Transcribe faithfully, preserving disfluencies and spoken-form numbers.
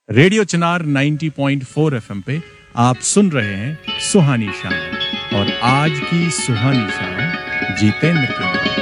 Radio चिनार नब्बे point चार FM पे आप सुन रहे हैं सुहानी शाम और आज की सुहानी शाम जितेंद्र के लिए।